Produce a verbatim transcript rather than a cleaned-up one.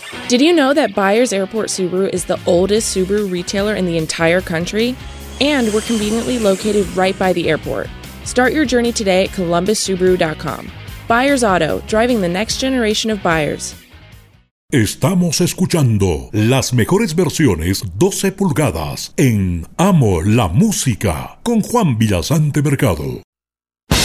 Did you know that Byers Airport Subaru is the oldest Subaru retailer in the entire country? And we're conveniently located right by the airport. Start your journey today at columbus subaru dot com. Byers Auto, driving the next generation of buyers. Estamos escuchando las mejores versiones doce pulgadas en Amo la Música con Juan Villasante Mercado.